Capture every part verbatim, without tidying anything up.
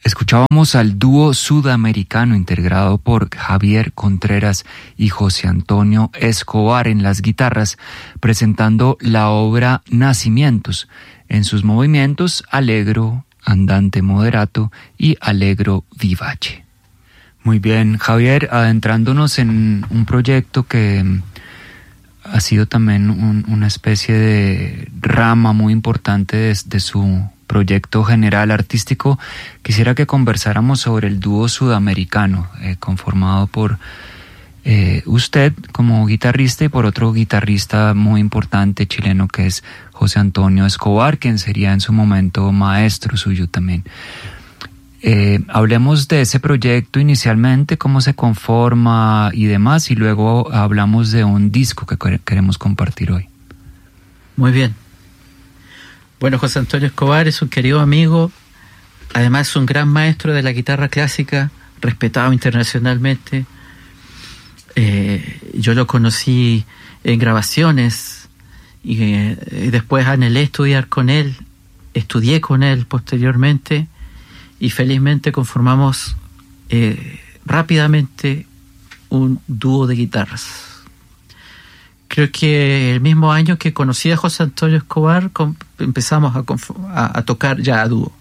Escuchábamos al dúo sudamericano integrado por Javier Contreras y José Antonio Escobar en las guitarras, presentando la obra Nacimientos, en sus movimientos allegro, andante moderato y allegro vivace. Muy bien, Javier, adentrándonos en un proyecto que ha sido también un, una especie de rama muy importante de, de su proyecto general artístico, quisiera que conversáramos sobre el dúo sudamericano, eh, conformado por eh, usted como guitarrista y por otro guitarrista muy importante chileno que es José Antonio Escobar, quien sería en su momento maestro suyo también. Eh, hablemos de ese proyecto inicialmente, cómo se conforma y demás, y luego hablamos de un disco que queremos compartir hoy. Muy bien. Bueno, José Antonio Escobar es un querido amigo, además es un gran maestro de la guitarra clásica, respetado internacionalmente. Eh, yo lo conocí en grabaciones y, eh, y después anhelé estudiar con él, estudié con él posteriormente y felizmente conformamos eh, rápidamente un dúo de guitarras. Creo que el mismo año que conocí a José Antonio Escobar empezamos a, a, a tocar ya a dúo.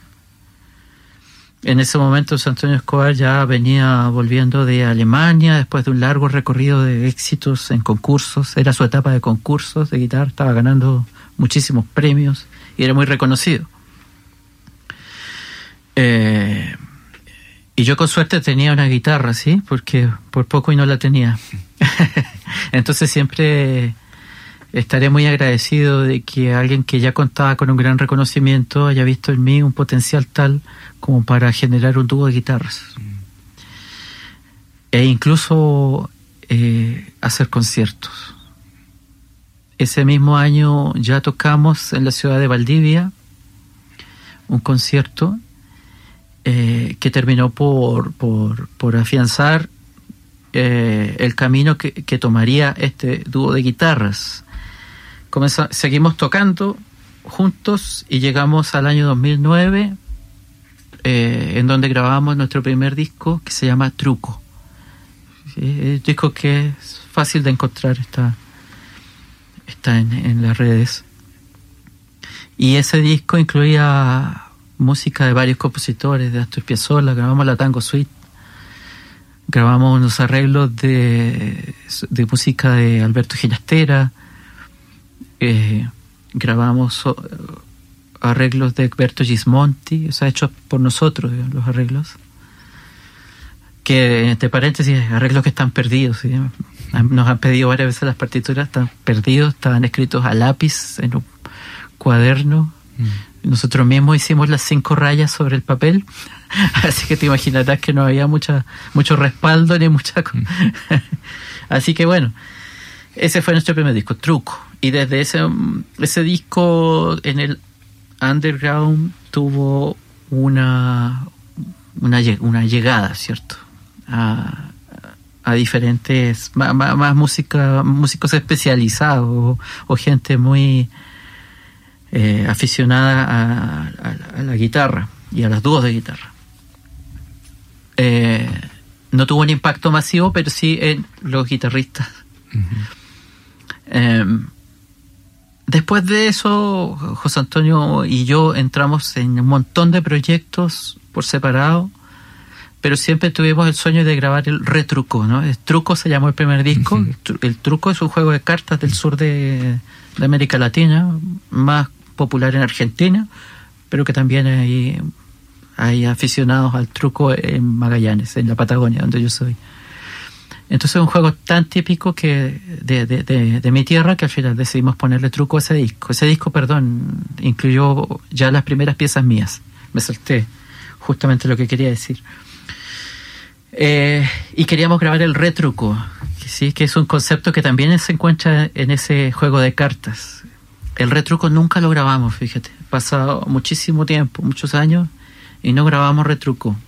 En ese momento José Antonio Escobar ya venía volviendo de Alemania después de un largo recorrido de éxitos en concursos. Era su etapa de concursos de guitarra, estaba ganando muchísimos premios y era muy reconocido. Eh, y yo con suerte tenía una guitarra, ¿sí? Porque por poco y no la tenía. Entonces siempre estaré muy agradecido de que alguien que ya contaba con un gran reconocimiento haya visto en mí un potencial tal como para generar un dúo de guitarras. Mm. E incluso eh, hacer conciertos. Ese mismo año ya tocamos en la ciudad de Valdivia un concierto eh, que terminó por, por, por afianzar Eh, el camino que, que tomaría este dúo de guitarras. Comenzamos, seguimos tocando juntos y llegamos al año dos mil nueve, eh, en donde grabamos nuestro primer disco que se llama Truco. ¿Sí? El disco que es fácil de encontrar, está, está en, en las redes. Y ese disco incluía música de varios compositores, de Astor Piazzolla, grabamos la Tango Suite. Grabamos unos arreglos de, de música de Alberto Ginastera, eh, grabamos uh, arreglos de Egberto Gismonti, o sea, hechos por nosotros, digamos, los arreglos. Que, entre paréntesis, arreglos que están perdidos, ¿sí? Nos han pedido varias veces las partituras, están perdidos, estaban escritos a lápiz en un cuaderno. Mm. Nosotros mismos hicimos las cinco rayas sobre el papel. Así que te imaginarás que no había mucha mucho respaldo ni mucha... Mm. Así que bueno, ese fue nuestro primer disco, Truco. Y desde ese, ese disco en el underground tuvo una, una, una llegada, ¿cierto? A, a diferentes... Más, más música, músicos especializados o, o gente muy eh, aficionada a, a, a la guitarra y a las dúos de guitarra. Eh, no tuvo un impacto masivo, pero sí en los guitarristas. Uh-huh. Eh, después de eso, José Antonio y yo entramos en un montón de proyectos por separado, pero siempre tuvimos el sueño de grabar el Retruco, ¿no? El Truco se llamó el primer disco. Uh-huh. El Truco es un juego de cartas del sur de, de América Latina, más popular en Argentina, pero que también hay... hay aficionados al truco en Magallanes, en la Patagonia, donde yo soy. Entonces es un juego tan típico que de, de, de, de mi tierra que al final decidimos ponerle Truco a ese disco. Ese disco, perdón, incluyó ya las primeras piezas mías. Me salté justamente lo que quería decir. Eh, y queríamos grabar el Retruco, ¿sí? Que es un concepto que también se encuentra en ese juego de cartas. El Retruco nunca lo grabamos, fíjate. Pasado muchísimo tiempo, muchos años, y no grabamos Retruco.